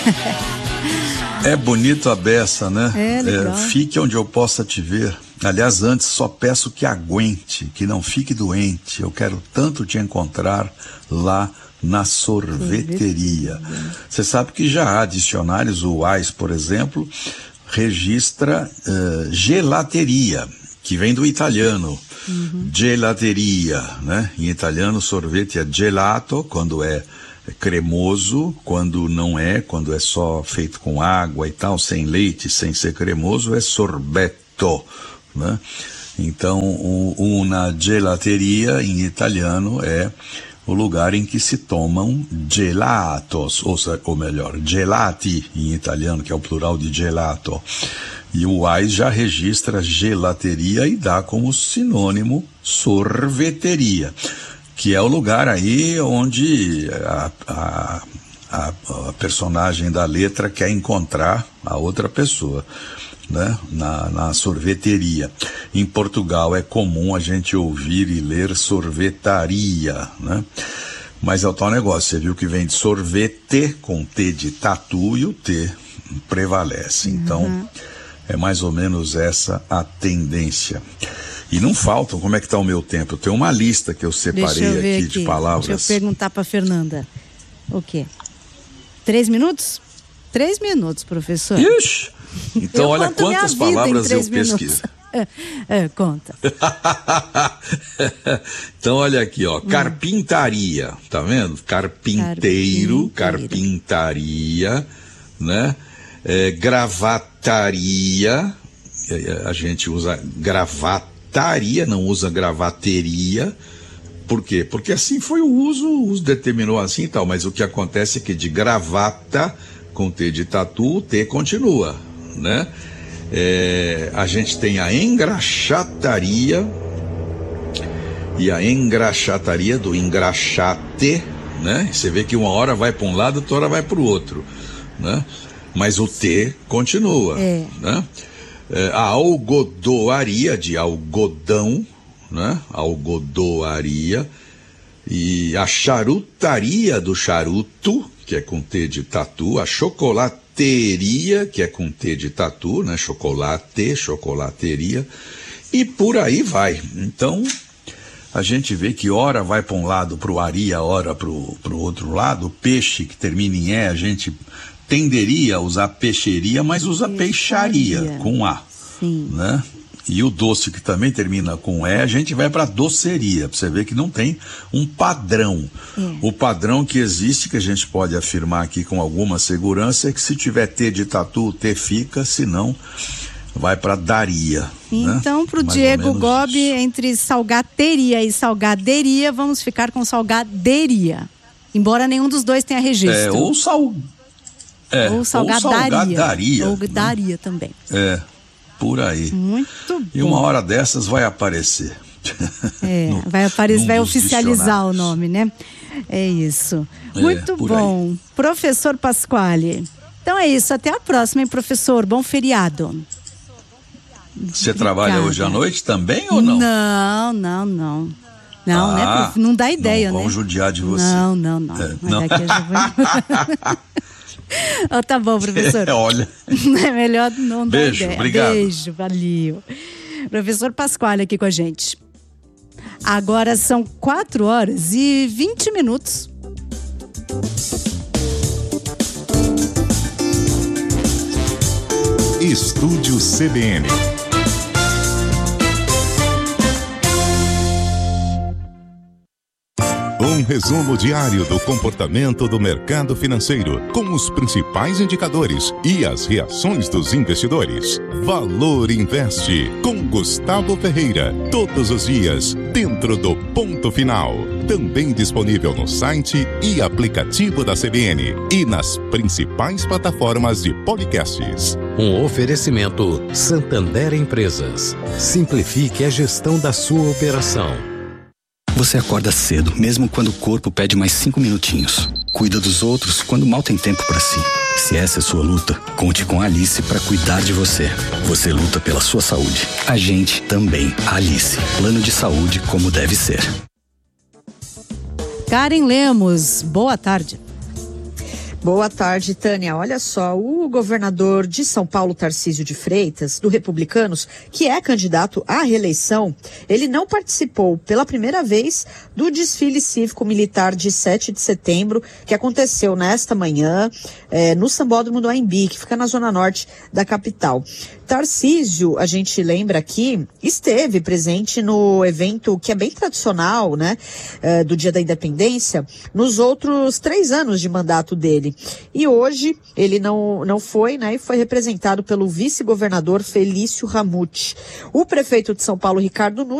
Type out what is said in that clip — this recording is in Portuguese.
É bonito a beça, né? Legal. Fique onde eu possa te ver. Aliás, antes só peço que aguente, que não fique doente. Eu quero tanto te encontrar lá na sorveteria. Você sabe que já há dicionários, o AIS, por exemplo, registra gelateria, que vem do italiano. Gelateria, né? Em italiano, sorvete é gelato, quando é cremoso, quando não é, quando é só feito com água e tal, sem leite, sem ser cremoso, é sorbetto, né? Então, una gelateria em italiano é o lugar em que se tomam gelatos, ou melhor, gelati em italiano, que é o plural de gelato. E o AIS já registra gelateria e dá como sinônimo sorveteria, que é o lugar aí onde a personagem da letra quer encontrar a outra pessoa, né? Na sorveteria. Em Portugal é comum a gente ouvir e ler sorvetaria, né? Mas é o tal negócio, você viu que vem de sorvete com T de tatu e o T prevalece. Então, é mais ou menos essa a tendência. E não faltam, como é que está o meu tempo? Eu tenho uma lista que eu separei aqui de palavras. Deixa eu perguntar para Fernanda. O quê? 3 minutos? 3 minutos, professor. Ixi! Então olha quantas palavras eu pesquiso. Conta. Então olha aqui, ó, carpintaria, tá vendo? Carpinteiro, carpintaria, né? Gravataria, a gente usa gravataria, não usa gravateria. Por quê? Porque assim foi o uso determinou assim e tal, mas o que acontece é que de gravata com T de tatu, o T continua, né? A gente tem a engraxataria e a engraxataria do engraxate, né? Você vê que uma hora vai para um lado, outra hora vai para o outro, né? Mas o T continua, né? A algodoaria, de algodão, né? Algodoaria. E a charutaria do charuto, que é com T de tatu. A chocolateria, que é com T de tatu, né? Chocolate, chocolateria. E por aí vai. Então, a gente vê que hora vai para um lado pro aria, hora pro outro lado. O peixe que termina em E, a gente tenderia a usar peixeria, mas usa peixaria com A, né? E o doce que também termina com E, a gente vai para doceria, para você ver que não tem um padrão. O padrão que existe, que a gente pode afirmar aqui com alguma segurança, é que se tiver T de tatu, o T fica, senão vai para daria. Então, né? para o Diego Gobi, entre salgateria e salgaderia, vamos ficar com salgaderia. Embora nenhum dos dois tenha registro. Ou salgadaria. Ou daria também. Por aí. Muito bom. E uma hora dessas vai aparecer. Vai oficializar o nome, né? É isso. Muito bom. Aí. Professor Pasquale. Então é isso. Até a próxima, hein, professor? Bom feriado. Você trabalha hoje à noite também ou não? Não. Não, né? Não dá ideia, né? Vamos judiar de você. Não. Mas daqui eu já vou... Tá bom, professor. Olha. É melhor não dar Beijo, ideia. Obrigado. Beijo, valeu. Professor Pasquale aqui com a gente. Agora são 4h20. Estúdio CBN. Um resumo diário do comportamento do mercado financeiro, com os principais indicadores e as reações dos investidores. Valor Investe, com Gustavo Ferreira. Todos os dias, dentro do Ponto Final. Também disponível no site e aplicativo da CBN e nas principais plataformas de podcasts. Um oferecimento Santander Empresas. Simplifique a gestão da sua operação. Você acorda cedo, mesmo quando o corpo pede mais 5 minutinhos. Cuida dos outros quando mal tem tempo para si. Se essa é sua luta, conte com a Alice para cuidar de você. Você luta pela sua saúde. A gente também. Alice. Plano de saúde como deve ser. Karen Lemos, boa tarde. Boa tarde, Tânia. Olha só, o governador de São Paulo, Tarcísio de Freitas, do Republicanos, que é candidato à reeleição, ele não participou pela primeira vez do desfile cívico-militar de 7 de setembro, que aconteceu nesta manhã no Sambódromo do Anhembi, que fica na zona norte da capital. Tarcísio, a gente lembra aqui, esteve presente no evento que é bem tradicional, né, do Dia da Independência, nos outros 3 anos de mandato dele. E hoje ele não foi, né, e foi representado pelo vice-governador Felício Ramute. O prefeito de São Paulo, Ricardo Nunes,